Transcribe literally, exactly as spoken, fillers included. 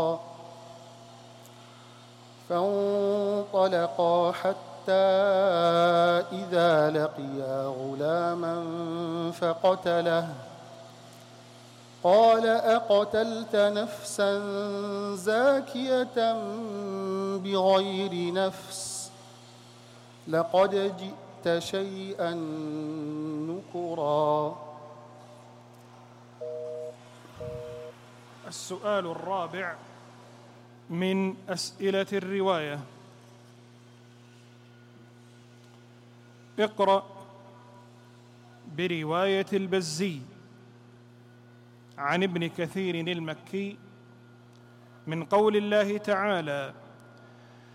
فانطلقا حتى إذا لقيا غلاما فقتله قال أقتلت نفسا زاكية بغير نفس لقد جئت شيئا نكرا. السؤال الرابع من أسئلة الرواية: اقرأ برواية البزي عن ابن كثير المكي من قول الله تعالى: